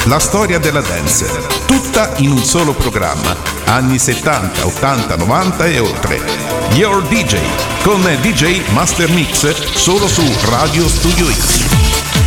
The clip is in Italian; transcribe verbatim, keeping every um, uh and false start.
La storia della dance, tutta in un solo programma. Anni settanta, ottanta, novanta e oltre. Your D J con D J Master Mix solo su Radio Studio X.